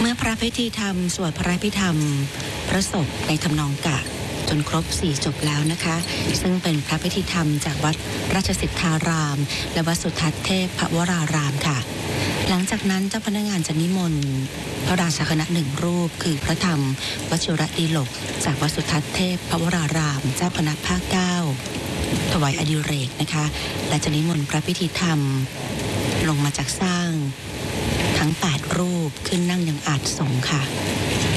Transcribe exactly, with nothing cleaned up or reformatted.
มื่อพระพิธีธรรมสวดพระพิธรรมพระศพในทำนองกะจนครบสี่จบแล้วนะคะซึ่งเป็นพระพิธีธรรมจากวัดราชสิทธารามและวัดสุทัศน์เทพพวรารามค่ะหลังจากนั้นเจ้าพนักงานจะนิมนต์พระราชาคณะหนึ่งรูปคือพระธรรมวชิรดีลกจากวัดสุทัศน์เทพพวรารามเจ้าคณะภาคเก้าถวายอดิเรกนะคะและจะนิมนต์พระพิธีธรรมลงมาจากสร้างทั้งแปดรูปขึ้นนั่งยังอาจสงฆ์ค่ะ